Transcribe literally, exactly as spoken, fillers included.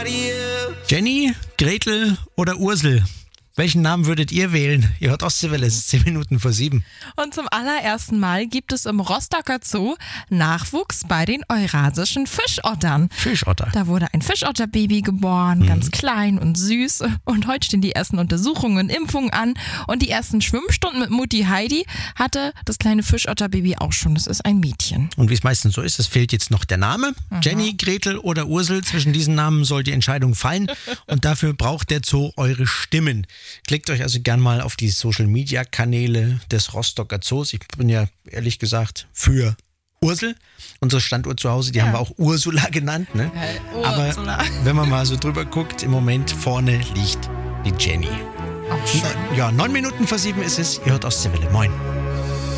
Jenny, Gretel oder Ursel? Welchen Namen würdet ihr wählen? Ihr hört Ostseewelle, es ist zehn Minuten vor sieben. Und zum allerersten Mal gibt es im Rostocker Zoo Nachwuchs bei den eurasischen Fischottern. Fischotter. Da wurde ein Fischotterbaby geboren, mhm. ganz klein und süß. Und heute stehen die ersten Untersuchungen und Impfungen an. Und die ersten Schwimmstunden mit Mutti Heidi hatte das kleine Fischotterbaby auch schon. Das ist ein Mädchen. Und wie es meistens so ist, es fehlt jetzt noch der Name. Mhm. Jenny, Gretel oder Ursel. Zwischen diesen Namen soll die Entscheidung fallen. Und dafür braucht der Zoo eure Stimmen. Klickt euch also gern mal auf die Social-Media-Kanäle des Rostocker Zoos. Ich bin ja ehrlich gesagt für Ursel. Unser Standort zu Hause, die ja. haben wir auch Ursula genannt. Ne? Hey, Ursula. Aber wenn man mal so drüber guckt, im Moment vorne liegt die Jenny. Ach, schön. Ja, neun Minuten vor sieben ist es. Ihr hört Ostseewelle. Moin.